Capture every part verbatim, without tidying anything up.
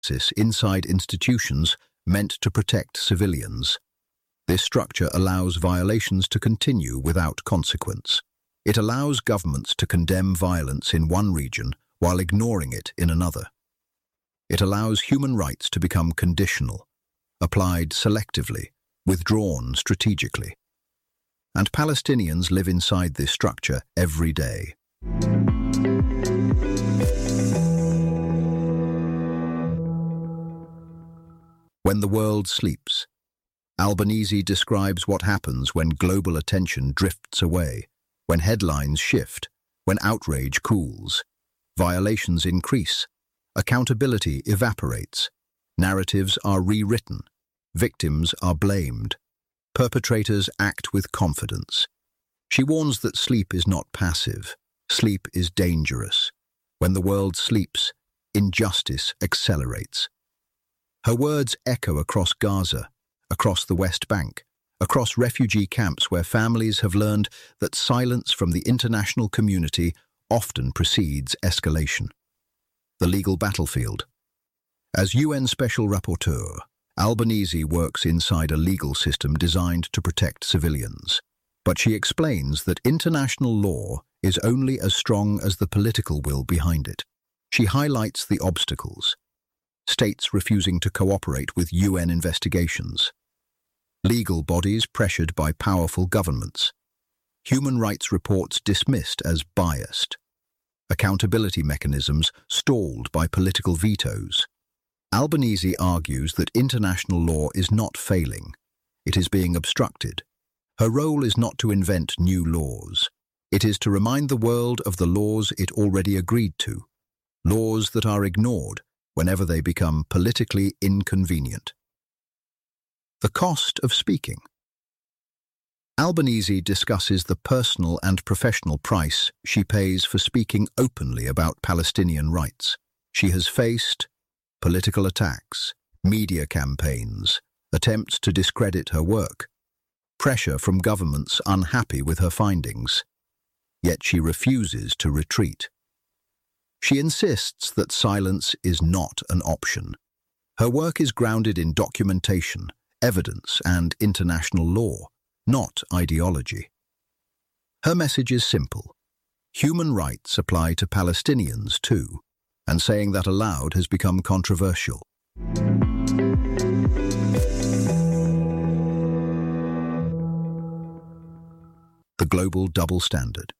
inside institutions meant to protect civilians. This structure allows violations to continue without consequence. It allows governments to condemn violence in one region while ignoring it in another. It allows human rights to become conditional, applied selectively, withdrawn strategically. And Palestinians live inside this structure every day. When the world sleeps, Albanese describes what happens when global attention drifts away, when headlines shift, when outrage cools, violations increase, accountability evaporates, narratives are rewritten, victims are blamed, perpetrators act with confidence. She warns that sleep is not passive, sleep is dangerous. When the world sleeps, injustice accelerates. Her words echo across Gaza, across the West Bank, across refugee camps where families have learned that silence from the international community often precedes escalation. The legal battlefield. As U N Special Rapporteur, Albanese works inside a legal system designed to protect civilians. But she explains that international law is only as strong as the political will behind it. She highlights the obstacles. States refusing to cooperate with U N investigations. Legal bodies pressured by powerful governments. Human rights reports dismissed as biased. Accountability mechanisms stalled by political vetoes. Albanese argues that international law is not failing. It is being obstructed. Her role is not to invent new laws. It is to remind the world of the laws it already agreed to, laws that are ignored whenever they become politically inconvenient. The cost of speaking. Albanese discusses the personal and professional price she pays for speaking openly about Palestinian rights. She has faced political attacks, media campaigns, attempts to discredit her work, pressure from governments unhappy with her findings. Yet she refuses to retreat. She insists that silence is not an option. Her work is grounded in documentation, evidence, and international law, not ideology. Her message is simple. Human rights apply to Palestinians too, and saying that aloud has become controversial. The global double standard.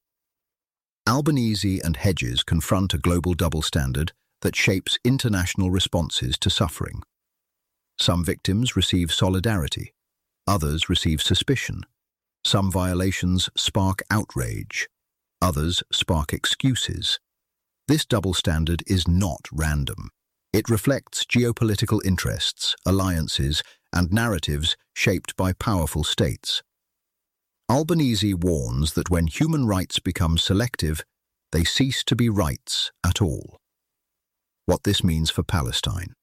Albanese and Hedges confront a global double standard that shapes international responses to suffering. Some victims receive solidarity, others receive suspicion. Some violations spark outrage, others spark excuses. This double standard is not random. It reflects geopolitical interests, alliances, and narratives shaped by powerful states. Albanese warns that when human rights become selective, they cease to be rights at all. What this means for Palestine.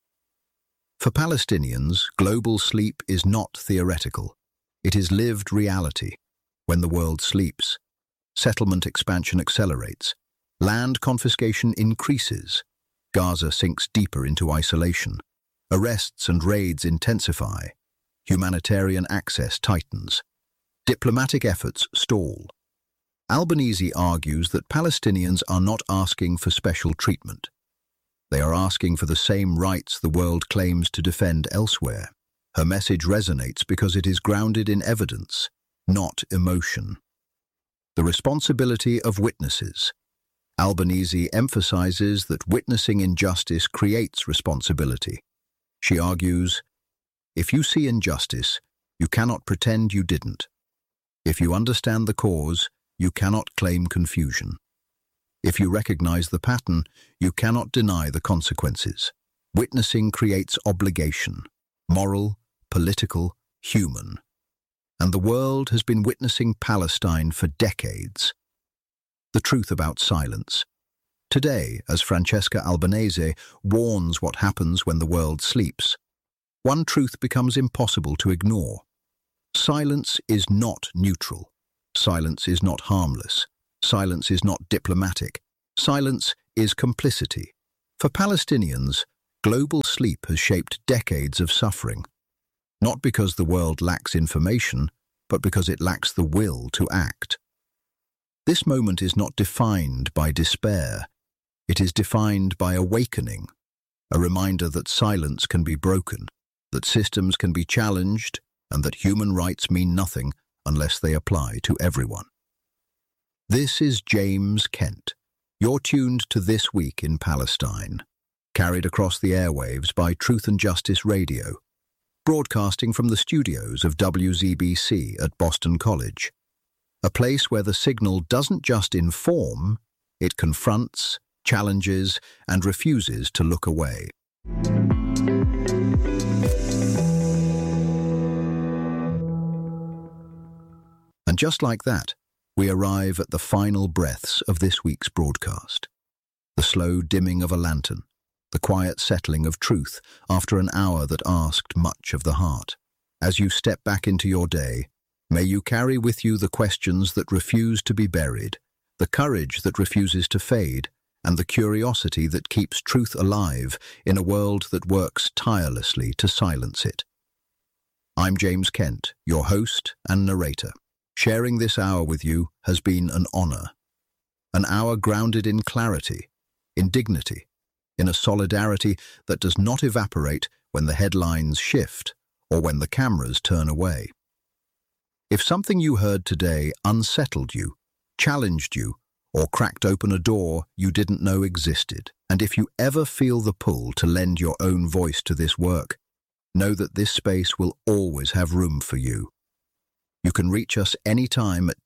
For Palestinians, global sleep is not theoretical. It is lived reality. When the world sleeps, settlement expansion accelerates, land confiscation increases, Gaza sinks deeper into isolation, arrests and raids intensify, humanitarian access tightens, diplomatic efforts stall. Albanese argues that Palestinians are not asking for special treatment. They are asking for the same rights the world claims to defend elsewhere. Her message resonates because it is grounded in evidence, not emotion. The responsibility of witnesses. Albanese emphasizes that witnessing injustice creates responsibility. She argues, if you see injustice, you cannot pretend you didn't. If you understand the cause, you cannot claim confusion. If you recognize the pattern, you cannot deny the consequences. Witnessing creates obligation, moral, political, human. And the world has been witnessing Palestine for decades. The truth about silence. Today, as Francesca Albanese warns what happens when the world sleeps, one truth becomes impossible to ignore. Silence is not neutral. Silence is not harmless. Silence is not diplomatic. Silence is complicity. For Palestinians, global sleep has shaped decades of suffering, not because the world lacks information, but because it lacks the will to act. This moment is not defined by despair. It is defined by awakening, a reminder that silence can be broken, that systems can be challenged, and that human rights mean nothing unless they apply to everyone. This is James Kent. You're tuned to This Week in Palestine, carried across the airwaves by Truth and Justice Radio, broadcasting from the studios of W Z B C at Boston College, a place where the signal doesn't just inform, it confronts, challenges, and refuses to look away. And just like that, we arrive at the final breaths of this week's broadcast. The slow dimming of a lantern, the quiet settling of truth after an hour that asked much of the heart. As you step back into your day, may you carry with you the questions that refuse to be buried, the courage that refuses to fade, and the curiosity that keeps truth alive in a world that works tirelessly to silence it. I'm James Kent, your host and narrator. Sharing this hour with you has been an honor. An hour grounded in clarity, in dignity, in a solidarity that does not evaporate when the headlines shift or when the cameras turn away. If something you heard today unsettled you, challenged you, or cracked open a door you didn't know existed, and if you ever feel the pull to lend your own voice to this work, know that this space will always have room for you. You can reach us anytime at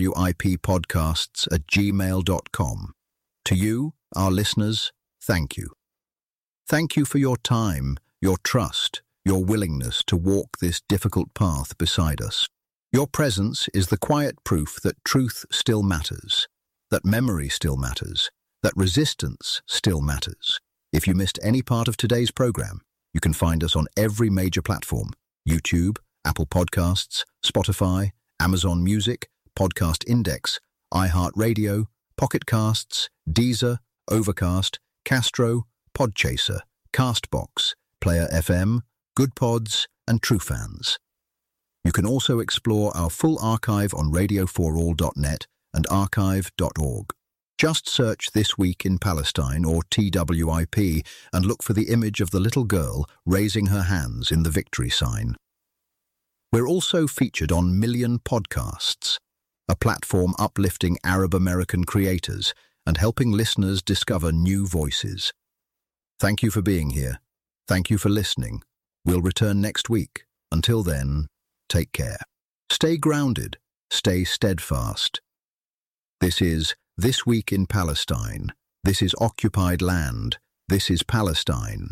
twipodcasts at gmail dot com. To you, our listeners, thank you. Thank you for your time, your trust, your willingness to walk this difficult path beside us. Your presence is the quiet proof that truth still matters, that memory still matters, that resistance still matters. If you missed any part of today's program, you can find us on every major platform: YouTube, Apple Podcasts, Spotify, Amazon Music, Podcast Index, iHeartRadio, Pocket Casts, Deezer, Overcast, Castro, Podchaser, Castbox, Player F M, Good Pods, and TrueFans. You can also explore our full archive on radio for all dot net and archive dot org. Just search This Week in Palestine or T W I P and look for the image of the little girl raising her hands in the victory sign. We're also featured on Million Podcasts, a platform uplifting Arab American creators and helping listeners discover new voices. Thank you for being here. Thank you for listening. We'll return next week. Until then, take care. Stay grounded. Stay steadfast. This is This Week in Palestine. This is occupied land. This is Palestine.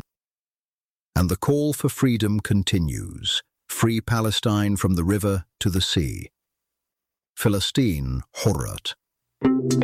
And the call for freedom continues. Free Palestine from the river to the sea. Philistine Hurrat.